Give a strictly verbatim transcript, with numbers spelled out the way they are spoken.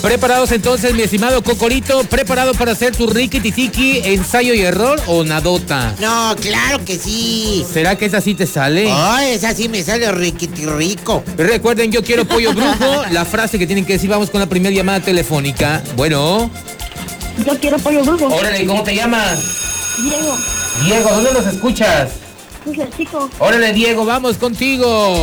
Preparados entonces, mi estimado Cocorito, preparado para hacer tu riquititiki, ensayo y error o nadota. No, claro que sí. ¿Será que esa sí te sale? Ay, esa sí me sale riquitirico. Recuerden, yo quiero pollo brujo. La frase que tienen que decir, vamos con la primera llamada telefónica. Bueno. Yo quiero pollo brujo. Órale, ¿cómo te llamas? Diego. Diego, ¿dónde nos escuchas? Es el chico. Órale, Diego, vamos contigo.